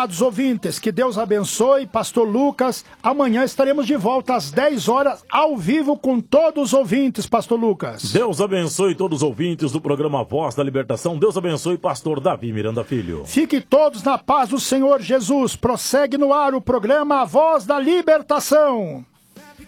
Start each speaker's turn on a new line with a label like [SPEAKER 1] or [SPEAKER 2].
[SPEAKER 1] amados ouvintes, que Deus abençoe, pastor Lucas. Amanhã estaremos de volta às 10 horas, ao vivo, com todos os ouvintes, pastor Lucas.
[SPEAKER 2] Deus abençoe todos os ouvintes do programa Voz da Libertação. Deus abençoe, pastor Davi Miranda Filho.
[SPEAKER 1] Fiquem todos na paz do Senhor Jesus. Prossegue no ar o programa A Voz da Libertação.